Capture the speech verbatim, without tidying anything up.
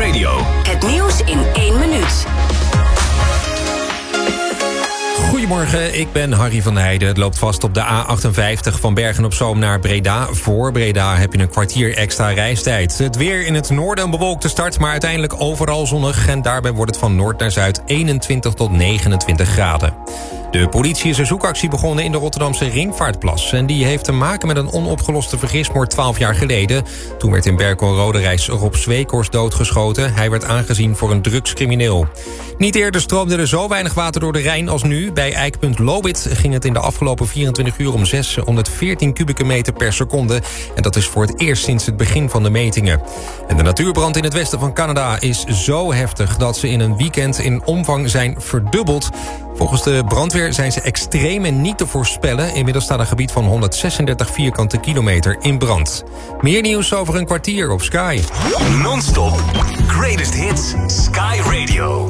Radio. Het nieuws in één minuut. Goedemorgen, ik ben Harry van Heijden. Het loopt vast op de A achtenvijftig van Bergen-op-Zoom naar Breda. Voor Breda heb je een kwartier extra reistijd. Het weer in het noorden een bewolkte start, maar uiteindelijk overal zonnig. En daarbij wordt het van noord naar zuid eenentwintig tot negenentwintig graden. De politie is een zoekactie begonnen in de Rotterdamse Ringvaartplas. En die heeft te maken met een onopgeloste vergismoord twaalf jaar geleden. Toen werd in Berkel-Roderijs Rob Zweekhorst doodgeschoten. Hij werd aangezien voor een drugscrimineel. Niet eerder stroomde er zo weinig water door de Rijn als nu. Bij eikpunt Lobit ging het in de afgelopen vierentwintig uur om zeshonderdveertien kubieke meter per seconde. En dat is voor het eerst sinds het begin van de metingen. En de natuurbrand in het westen van Canada is zo heftig dat ze in een weekend in omvang zijn verdubbeld. Volgens de brandweer zijn ze extreem en niet te voorspellen. Inmiddels staat een gebied van honderdzesendertig vierkante kilometer in brand. Meer nieuws over een kwartier op Sky. Non-stop. Greatest hits. Sky Radio.